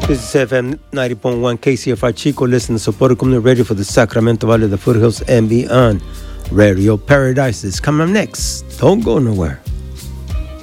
This is FM 90.1 KCFR Chico. Listen to Soporto Community Radio for the Sacramento Valley, the foothills, and beyond. Radio Paradise is coming up next. Don't go nowhere.